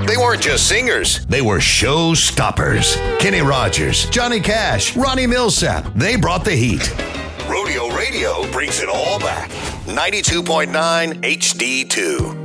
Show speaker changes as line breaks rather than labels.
They weren't just singers, they were show stoppers. Kenny Rogers, Johnny Cash, Ronnie Millsap, they brought the heat. Rodeo Radio brings it all back. 92.9 HD2.